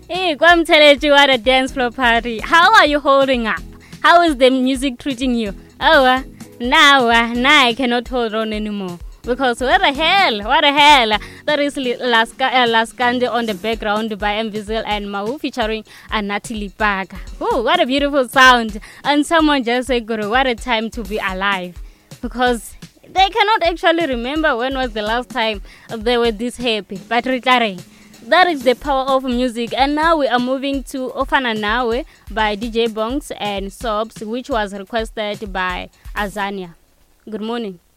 Hey, Kwamteleju, what a dance floor party. How are you holding up? How is the music treating you? Now I cannot hold on anymore. Because what the hell? That is Laskande on the background by Mvizil and Mau featuring Natalie Baga. Oh, what a beautiful sound. And someone just said, Guru, what a time to be alive. Because they cannot actually remember when was the last time they were this happy. But retiring. That is the power of music. And now we are moving to Ofana Nawe by DJ Bongs and Sobs, which was requested by Azania. Good morning.